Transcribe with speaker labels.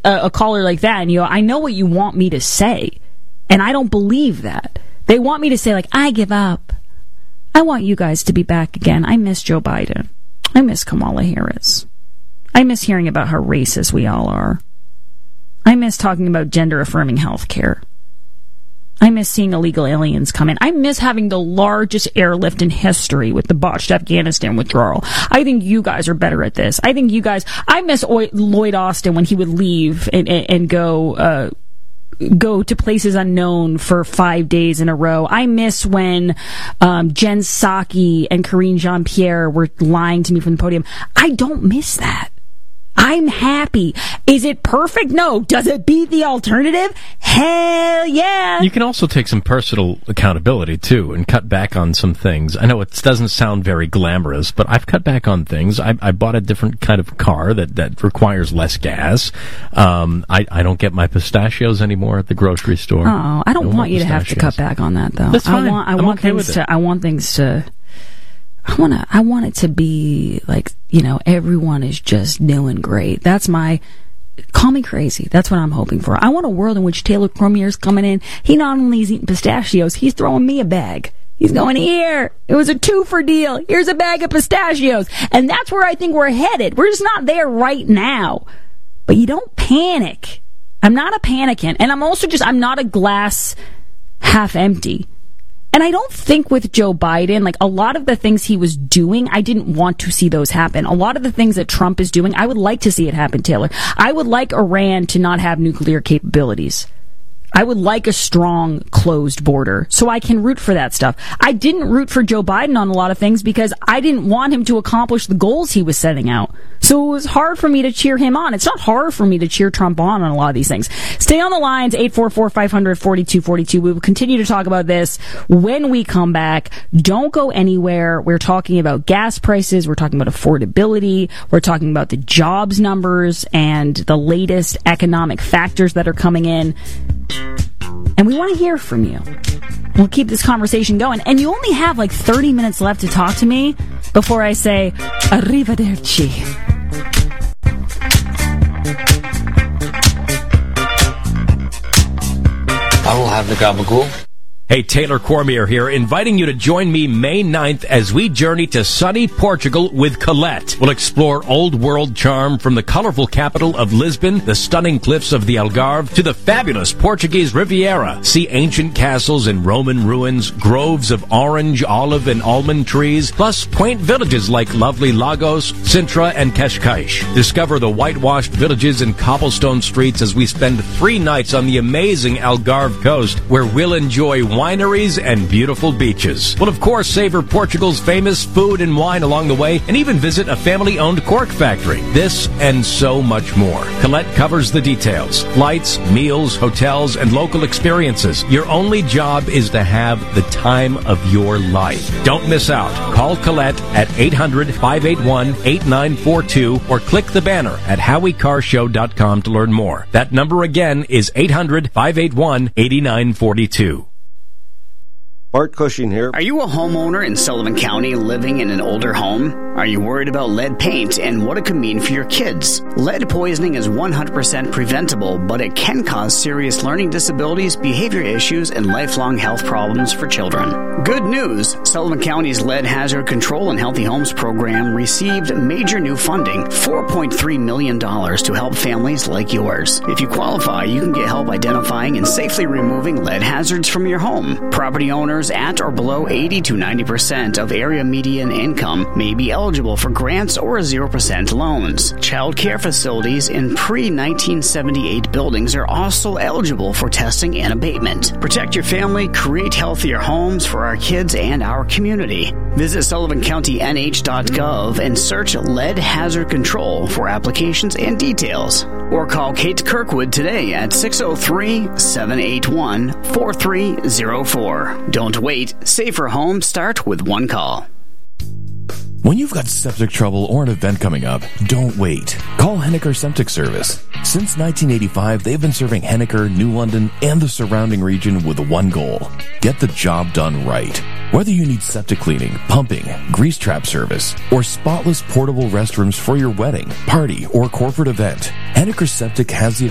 Speaker 1: a caller like that and you go, I know what you want me to say, and I don't believe that. They want me to say, like, I give up. I want you guys to be back again. I miss Joe Biden. I miss Kamala Harris. I miss hearing about how racist we all are. I miss talking about gender-affirming health care. I miss seeing illegal aliens come in. I miss having the largest airlift in history with the botched Afghanistan withdrawal. I think you guys are better at this. I miss Lloyd Austin when he would leave and go to places unknown for 5 days in a row. I miss when Jen Psaki and Karine Jean-Pierre were lying to me from the podium. I don't miss that. I'm happy. Is it perfect? No. Does it beat the alternative? Hell yeah.
Speaker 2: You can also take some personal accountability, too, and cut back on some things. I know it doesn't sound very glamorous, but I've cut back on things. I bought a different kind of car that requires less gas. I don't get my pistachios anymore at the grocery store.
Speaker 1: Oh, I don't want you to have to cut back on that, though.
Speaker 2: That's fine.
Speaker 1: I want it to be like, everyone is just doing great. Call me crazy. That's what I'm hoping for. I want a world in which Taylor Cormier's coming in. He not only is eating pistachios, he's throwing me a bag. He's going, here, it was a 2-for deal. Here's a bag of pistachios. And that's where I think we're headed. We're just not there right now. But you don't panic. I'm not a panicant. And I'm not a glass half empty. And I don't think with Joe Biden, like a lot of the things he was doing, I didn't want to see those happen. A lot of the things that Trump is doing, I would like to see it happen, Taylor. I would like Iran to not have nuclear capabilities. I would like a strong, closed border, so I can root for that stuff. I didn't root for Joe Biden on a lot of things because I didn't want him to accomplish the goals he was setting out. So it was hard for me to cheer him on. It's not hard for me to cheer Trump on a lot of these things. Stay on the lines, 844-500-4242. We will continue to talk about this when we come back. Don't go anywhere. We're talking about gas prices. We're talking about affordability. We're talking about the jobs numbers and the latest economic factors that are coming in. And we want to hear from you. We'll keep this conversation going. And you only have like 30 minutes left to talk to me before I say, arrivederci.
Speaker 3: I will have the gabagool.
Speaker 2: Hey, Taylor Cormier here, inviting you to join me May 9th as we journey to sunny Portugal with Colette. We'll explore old world charm from the colorful capital of Lisbon, the stunning cliffs of the Algarve, to the fabulous Portuguese Riviera. See ancient castles and Roman ruins, groves of orange, olive, and almond trees, plus quaint villages like lovely Lagos, Sintra, and Cascais. Discover the whitewashed villages and cobblestone streets as we spend 3 nights on the amazing Algarve coast, where we'll enjoy wineries and beautiful beaches. We'll, of course, savor Portugal's famous food and wine along the way, and even visit a family-owned cork factory. This and so much more. Colette covers the details. Flights, meals, hotels, and local experiences. Your only job is to have the time of your life. Don't miss out. Call Colette at 800-581-8942 or click the banner at HowieCarshow.com to learn more. That number again is 800-581-8942.
Speaker 4: Bart Cushing here.
Speaker 5: Are you a homeowner in Sullivan County living in an older home? Are you worried about lead paint and what it could mean for your kids? Lead poisoning is 100% preventable, but it can cause serious learning disabilities, behavior issues, and lifelong health problems for children. Good news! Sullivan County's Lead Hazard Control and Healthy Homes program received major new funding, $4.3 million, to help families like yours. If you qualify, you can get help identifying and safely removing lead hazards from your home. Property owners at or below 80 to 90% of area median income may be eligible for grants or 0% loans. Child care facilities in pre-1978 buildings are also eligible for testing and abatement. Protect your family, create healthier homes for our kids and our community. Visit SullivanCountyNH.gov and search Lead Hazard Control for applications and details. Or call Kate Kirkwood today at 603-781-4304. Don't wait. Safer homes start with one call.
Speaker 6: When you've got septic trouble or an event coming up, don't wait. Call Henniker Septic Service. Since 1985, they've been serving Henniker, New London, and the surrounding region with one goal: get the job done right. Whether you need septic cleaning, pumping, grease trap service, or spotless portable restrooms for your wedding, party, or corporate event, Henniker Septic has the